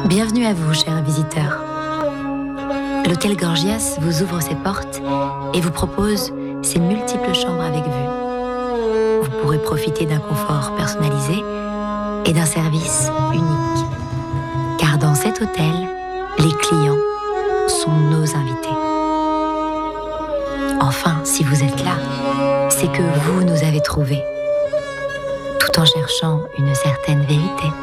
Bienvenue à vous, chers visiteurs. L'hôtel Gorgias vous ouvre ses portes et vous propose ses multiples chambres avec vue. Vous pourrez profiter d'un confort personnalisé et d'un service unique. Car dans cet hôtel, les clients sont nos invités. Enfin, si vous êtes là, c'est que vous nous avez trouvés, tout en cherchant une certaine vérité.